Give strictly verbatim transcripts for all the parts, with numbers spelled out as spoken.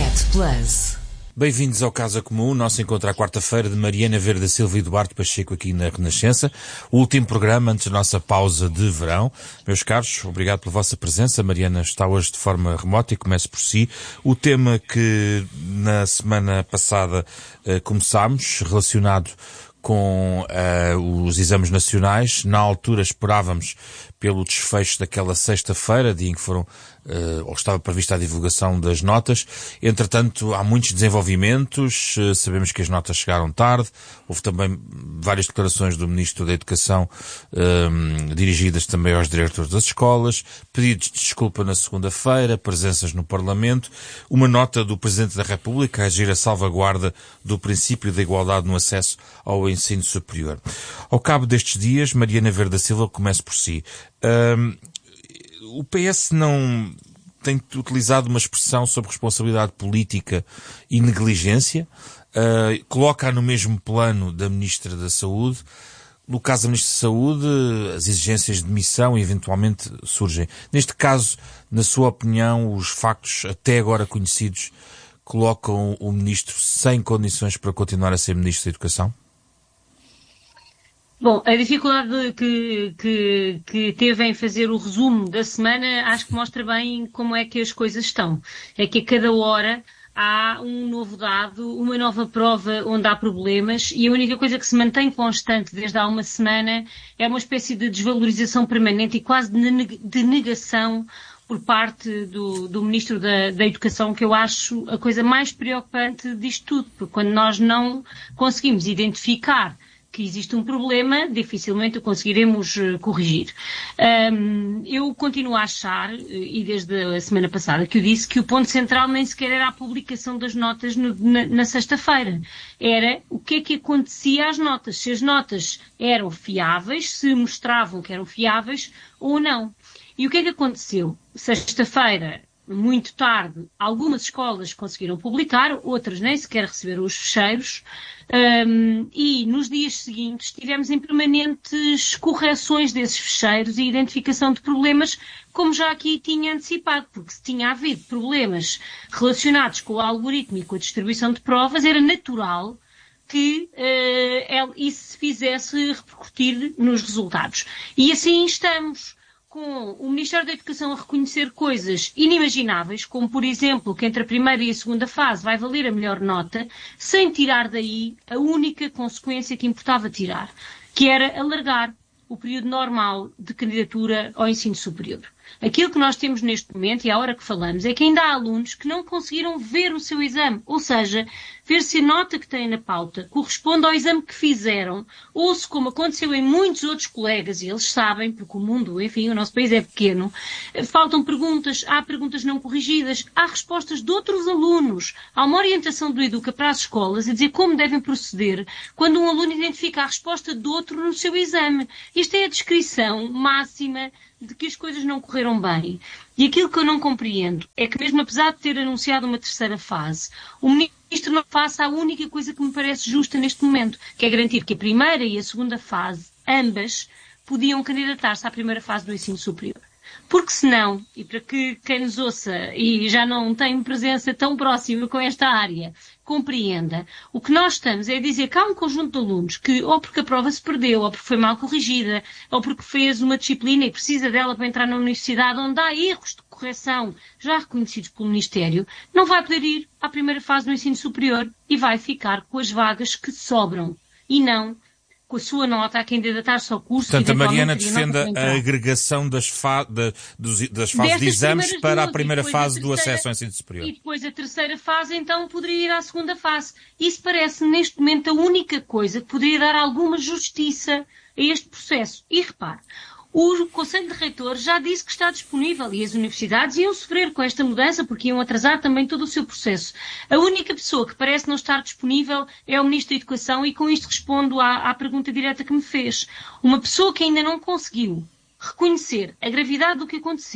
RED Plus. Bem-vindos ao Casa Comum, o nosso encontro à quarta-feira de Mariana Verde da Silva e Eduardo Pacheco aqui na Renascença, o último programa antes da nossa pausa de verão. Meus caros, obrigado pela vossa presença. Mariana está hoje de forma remota e começo por si. O tema que na semana passada uh, começámos, relacionado com uh, os exames nacionais, na altura esperávamos pelo desfecho daquela sexta-feira, dia em que foram, uh, ou estava prevista a divulgação das notas. Entretanto, há muitos desenvolvimentos, uh, sabemos que as notas chegaram tarde, houve também várias declarações do Ministro da Educação, um, dirigidas também aos diretores das escolas, pedidos de desculpa na segunda-feira, presenças no Parlamento, uma nota do Presidente da República a agir a salvaguarda do princípio da igualdade no acesso ao ensino superior. Ao cabo destes dias, Mariana Verde da Silva, começo por si. Um, o P S não tem utilizado uma expressão sobre responsabilidade política e negligência, uh, coloca-a no mesmo plano da Ministra da Saúde. No caso da Ministra da Saúde, as exigências de demissão eventualmente surgem. Neste caso, na sua opinião, os factos até agora conhecidos colocam o Ministro sem condições para continuar a ser Ministro da Educação? Bom, a dificuldade que, que, que teve em fazer o resumo da semana acho que mostra bem como é que as coisas estão. É que a cada hora há um novo dado, uma nova prova onde há problemas e a única coisa que se mantém constante desde há uma semana é uma espécie de desvalorização permanente e quase de negação por parte do, do Ministro da, da Educação, que eu acho a coisa mais preocupante disto tudo, porque quando nós não conseguimos identificar que existe um problema, dificilmente o conseguiremos uh, corrigir. Um, eu continuo a achar, e desde a semana passada que eu disse, que o ponto central nem sequer era a publicação das notas no, na, na sexta-feira. Era o que é que acontecia às notas, se as notas eram fiáveis, se mostravam que eram fiáveis ou não. E o que é que aconteceu? Sexta-feira, muito tarde, algumas escolas conseguiram publicar, outras nem sequer receberam os fecheiros, um, e nos dias seguintes tivemos em permanentes correções desses fecheiros e identificação de problemas, como já aqui tinha antecipado, porque se tinha havido problemas relacionados com o algoritmo e com a distribuição de provas, era natural que uh, isso se fizesse repercutir nos resultados. E assim estamos, com o Ministério da Educação a reconhecer coisas inimagináveis, como, por exemplo, que entre a primeira e a segunda fase vai valer a melhor nota, sem tirar daí a única consequência que importava tirar, que era alargar o período normal de candidatura ao ensino superior. Aquilo que nós temos neste momento, e à hora que falamos, é que ainda há alunos que não conseguiram ver o seu exame, ou seja, ver se a nota que têm na pauta corresponde ao exame que fizeram, ou se, como aconteceu em muitos outros colegas, e eles sabem, porque o mundo, enfim, o nosso país é pequeno, faltam perguntas, há perguntas não corrigidas, há respostas de outros alunos, há uma orientação do Educa para as escolas a dizer como devem proceder quando um aluno identifica a resposta de outro no seu exame. Isto é a descrição máxima de que as coisas não correram bem. E aquilo que eu não compreendo é que, mesmo apesar de ter anunciado uma terceira fase, o Ministro não faça a única coisa que me parece justa neste momento, que é garantir que a primeira e a segunda fase, ambas, podiam candidatar-se à primeira fase do ensino superior. Porque senão, e para que quem nos ouça e já não tem presença tão próxima com esta área, compreenda, o que nós estamos é a dizer que há um conjunto de alunos que, ou porque a prova se perdeu, ou porque foi mal corrigida, ou porque fez uma disciplina e precisa dela para entrar na universidade, onde há erros de correção já reconhecidos pelo Ministério, não vai poder ir à primeira fase do ensino superior e vai ficar com as vagas que sobram, e não com a sua nota a candidatar-se ao curso. Portanto, a Mariana defende a agregação das, fa de, das fases de exames para duas, a primeira fase a terceira, do acesso ao ensino superior. E depois a terceira fase, então, poderia ir à segunda fase. Isso parece, neste momento, a única coisa que poderia dar alguma justiça a este processo. E repare, o Conselho de Reitores já disse que está disponível e as universidades iam sofrer com esta mudança porque iam atrasar também todo o seu processo. A única pessoa que parece não estar disponível é o Ministro da Educação e com isto respondo à, à pergunta direta que me fez. Uma pessoa que ainda não conseguiu reconhecer a gravidade do que aconteceu,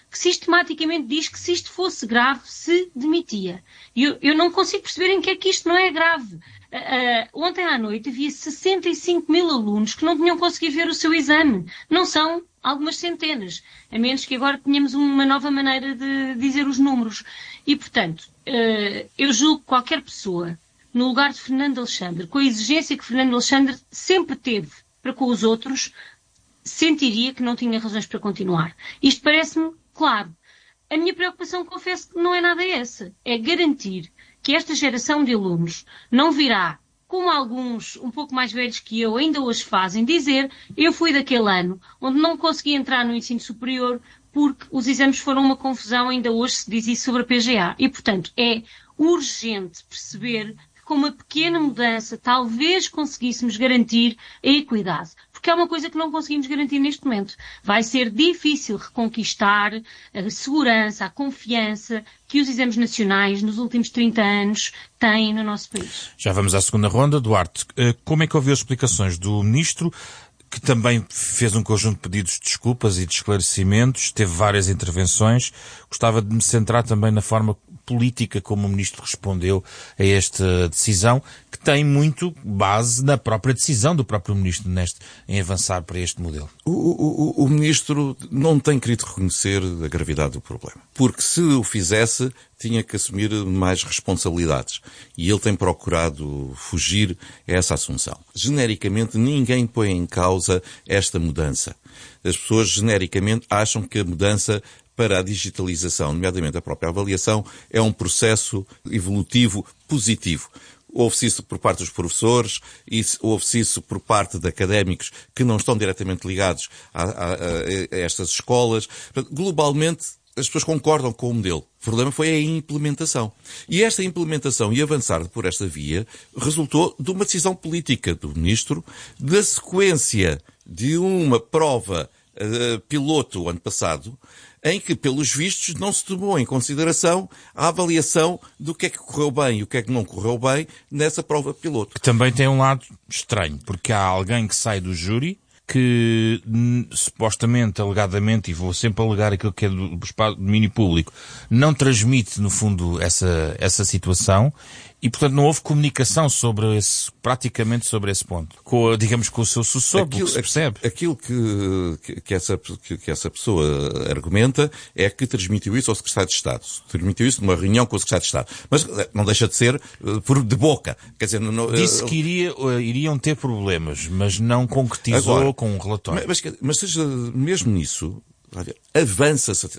que sistematicamente diz que se isto fosse grave, se demitia. E eu, eu não consigo perceber em que é que isto não é grave. Uh, uh, ontem à noite havia sessenta e cinco mil alunos que não tinham conseguido ver o seu exame. Não são algumas centenas, a menos que agora tenhamos uma nova maneira de dizer os números. E, portanto, uh, eu julgo que qualquer pessoa, no lugar de Fernando Alexandre, com a exigência que Fernando Alexandre sempre teve para com os outros, sentiria que não tinha razões para continuar. Isto parece-me claro. A minha preocupação, confesso, que não é nada essa. É garantir que esta geração de alunos não virá, como alguns um pouco mais velhos que eu ainda hoje fazem, dizer: eu fui daquele ano onde não consegui entrar no ensino superior porque os exames foram uma confusão, ainda hoje se diz isso sobre a P G A. E, portanto, é urgente perceber que com uma pequena mudança talvez conseguíssemos garantir a equidade. Porque é uma coisa que não conseguimos garantir neste momento. Vai ser difícil reconquistar a segurança, a confiança que os exames nacionais nos últimos trinta anos têm no nosso país. Já vamos à segunda ronda. Duarte, como é que ouviu as explicações do Ministro, que também fez um conjunto de pedidos de desculpas e de esclarecimentos, teve várias intervenções? Gostava de me centrar também na forma política como o Ministro respondeu a esta decisão, que tem muito base na própria decisão do próprio Ministro neste, em avançar para este modelo. O, o, o Ministro não tem querido reconhecer a gravidade do problema, porque se o fizesse, tinha que assumir mais responsabilidades. E ele tem procurado fugir a essa assunção. Genericamente, ninguém põe em causa esta mudança. As pessoas, genericamente, acham que a mudança para a digitalização, nomeadamente a própria avaliação, é um processo evolutivo positivo. Houve-se isso por parte dos professores, houve-se isso por parte de académicos que não estão diretamente ligados a, a, a estas escolas. Globalmente, as pessoas concordam com o modelo. O problema foi a implementação. E esta implementação e avançar por esta via resultou de uma decisão política do Ministro, da sequência de uma prova uh, piloto ano passado, em que, pelos vistos, não se tomou em consideração a avaliação do que é que correu bem e o que é que não correu bem nessa prova piloto. Que também tem um lado estranho, porque há alguém que sai do júri que, supostamente, alegadamente, e vou sempre alegar aquilo que é do domínio público, não transmite, no fundo, essa, essa situação, e, portanto, não houve comunicação sobre esse, praticamente sobre esse ponto. Com, digamos, com o seu sucessor, aquilo, que se percebe. Aquilo que, que, essa, que, que essa pessoa argumenta é que transmitiu isso ao Secretário de Estado. Transmitiu isso numa reunião com o Secretário de Estado. Mas não deixa de ser por de boca. Quer dizer, não, disse que iria, iriam ter problemas, mas não concretizou agora, com um relatório. Mas, mas seja, mesmo nisso, avança-se.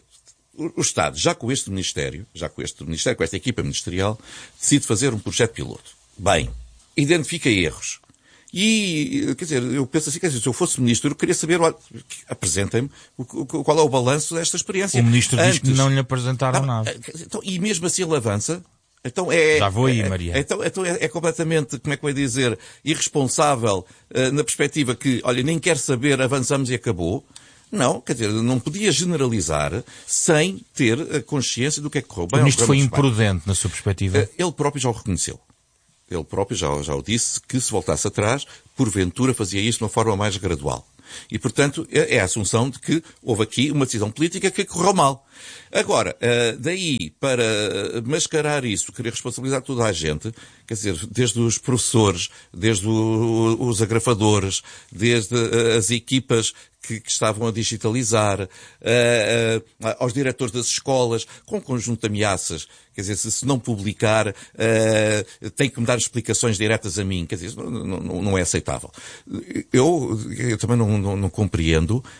O Estado, já com este Ministério, já com este Ministério, com esta equipa ministerial, decide fazer um projeto piloto. Bem, identifica erros. E, quer dizer, eu penso assim, quer dizer, se eu fosse Ministro, eu queria saber, apresentem-me qual é o balanço desta experiência. O Ministro Antes, diz que não lhe apresentaram não, nada. Então, e mesmo assim ele avança. Então é, Já vou aí, Maria. É, então, então é, é completamente, como é que eu ia dizer, irresponsável uh, na perspectiva que, olha, nem quer saber, avançamos e acabou. Não, quer dizer, não podia generalizar sem ter a consciência do que é que correu bem. O Ministro foi imprudente, na sua perspectiva? Ele próprio já o reconheceu. Ele próprio já, já o disse que, se voltasse atrás, porventura fazia isso de uma forma mais gradual. E, portanto, é a assunção de que houve aqui uma decisão política que correu mal. Agora, daí para mascarar isso, querer responsabilizar toda a gente, quer dizer, desde os professores, desde os agrafadores, desde as equipas que, que estavam a digitalizar, uh, uh, aos diretores das escolas, com um conjunto de ameaças. Quer dizer, se, se não publicar, uh, tem que me dar explicações diretas a mim. Quer dizer, não, não, não é aceitável. Eu, eu também não, não, não compreendo uh,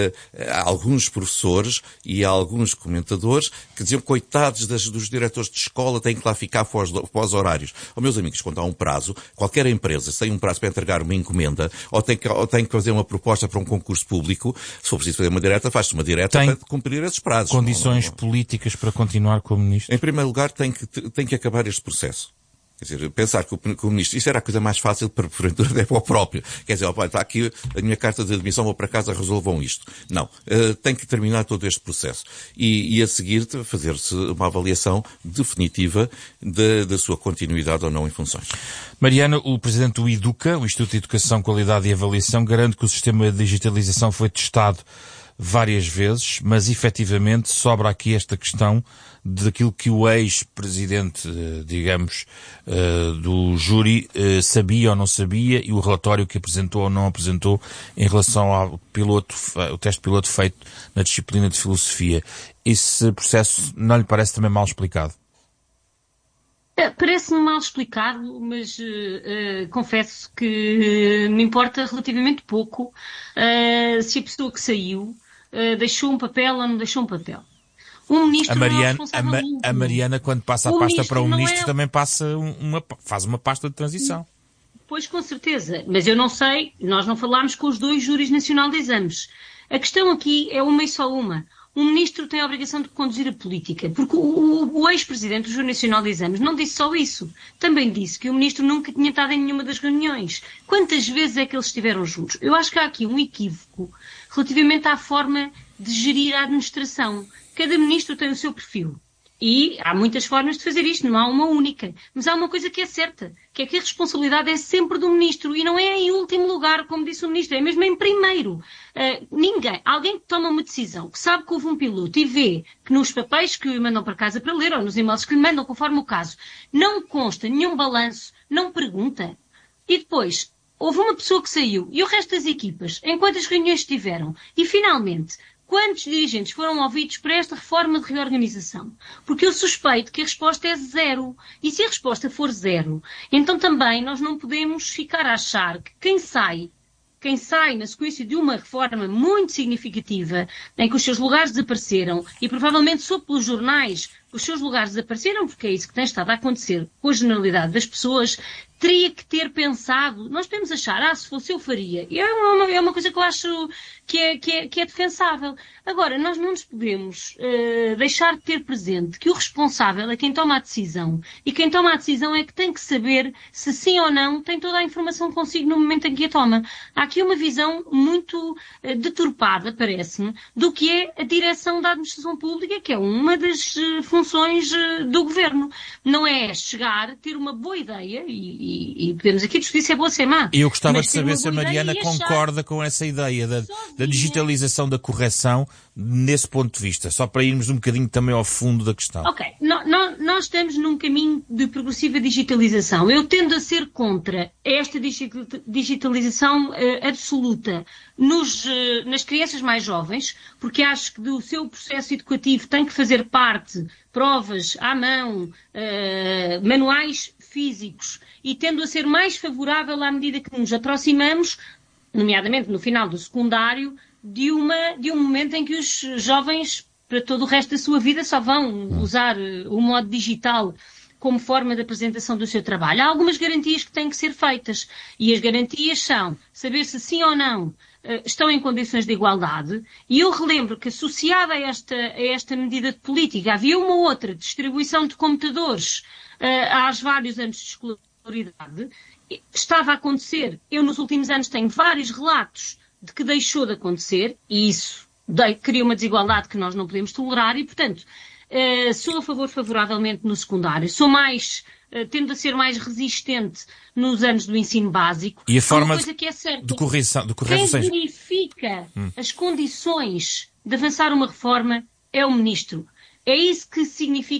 alguns professores e alguns comentadores que diziam, coitados das, dos diretores de escola, têm que lá ficar pós horários. Oh, meus amigos, quando há um prazo, qualquer empresa, se tem um prazo para entregar uma encomenda, ou tem que, ou tem que fazer uma proposta para um concurso público, se for preciso fazer uma direta, faz-se uma direta tem para cumprir esses prazos. Condições não, não, não. políticas para continuar como Ministro? Em primeiro lugar, tem que, tem que acabar este processo. Quer dizer, pensar que o, que o Ministro, isso era a coisa mais fácil para, porventura, é para o próprio. Quer dizer, opa, está aqui a minha carta de admissão, vou para casa, resolvam isto. Não. Uh, tem que terminar todo este processo. E, e a seguir, fazer-se uma avaliação definitiva de, da sua continuidade ou não em funções. Mariana, o Presidente do IDUCA, o Instituto de Educação, Qualidade e Avaliação, garante que o sistema de digitalização foi testado várias vezes, mas efetivamente sobra aqui esta questão daquilo que o ex-presidente, digamos, do júri sabia ou não sabia e o relatório que apresentou ou não apresentou em relação ao piloto, o teste piloto feito na disciplina de filosofia. Esse processo não lhe parece também mal explicado? Parece-me mal explicado, mas uh, uh, confesso que uh, me importa relativamente pouco uh, se a pessoa que saiu uh, deixou um papel ou não deixou um papel. O ministro a Mariana, não é responsável a, Ma, a Mariana, quando passa a pasta para o ministro, é... também passa uma, faz uma pasta de transição. Pois, com certeza. Mas eu não sei, nós não falámos com os dois júris nacional de exames. A questão aqui é uma e só uma. O ministro tem a obrigação de conduzir a política, porque o, o, o ex-presidente do Júri Nacional de Exames não disse só isso. Também disse que o ministro nunca tinha estado em nenhuma das reuniões. Quantas vezes é que eles estiveram juntos? Eu acho que há aqui um equívoco relativamente à forma de gerir a administração. Cada ministro tem o seu perfil. E há muitas formas de fazer isto, não há uma única. Mas há uma coisa que é certa, que é que a responsabilidade é sempre do ministro e não é em último lugar, como disse o ministro, é mesmo em primeiro. Uh, ninguém, alguém que toma uma decisão, que sabe que houve um piloto e vê que nos papéis que lhe mandam para casa para ler ou nos e-mails que lhe mandam, conforme o caso, não consta nenhum balanço, não pergunta. E depois, houve uma pessoa que saiu e o resto das equipas, em quantas reuniões estiveram? E finalmente... Quantos dirigentes foram ouvidos para esta reforma de reorganização? Porque eu suspeito que a resposta é zero. E se a resposta for zero, então também nós não podemos ficar a achar que quem sai, quem sai na sequência de uma reforma muito significativa, em que os seus lugares desapareceram, e provavelmente soube pelos jornais que os seus lugares desapareceram, porque é isso que tem estado a acontecer com a generalidade das pessoas, teria que ter pensado, nós podemos achar, ah, se fosse eu faria. E é uma, é uma coisa que eu acho que é, que é, que é defensável. Agora, nós não nos podemos uh, deixar de ter presente que o responsável é quem toma a decisão. E quem toma a decisão é que tem que saber se sim ou não tem toda a informação consigo no momento em que a toma. Há aqui uma visão muito uh, deturpada, parece-me, do que é a direção da administração pública, que é uma das uh, funções uh, do governo. Não é chegar, ter uma boa ideia e E, e podemos aqui discutir se é boa ou se é má. Eu gostava de saber se a Mariana concorda com essa ideia da, da digitalização da correção nesse ponto de vista, só para irmos um bocadinho também ao fundo da questão. Ok, no, no, nós estamos num caminho de progressiva digitalização. Eu tendo a ser contra esta digitalização uh, absoluta nos, uh, nas crianças mais jovens, porque acho que do seu processo educativo tem que fazer parte provas à mão, uh, manuais físicos, e tendo a ser mais favorável à medida que nos aproximamos, nomeadamente no final do secundário, de, uma, de um momento em que os jovens, para todo o resto da sua vida, só vão usar o modo digital como forma de apresentação do seu trabalho. Há algumas garantias que têm que ser feitas, e as garantias são saber se sim ou não estão em condições de igualdade, e eu relembro que associada a esta, a esta medida de política havia uma outra distribuição de computadores uh, aos vários anos de escolaridade. Estava a acontecer, eu nos últimos anos tenho vários relatos de que deixou de acontecer, e isso cria uma desigualdade que nós não podemos tolerar, e portanto uh, sou a favor favoravelmente no secundário, sou mais... tendo a ser mais resistente nos anos do ensino básico. E a forma coisa que é certa, de correção... De correção quem verifica hum. as condições de avançar uma reforma é o ministro. É isso que significa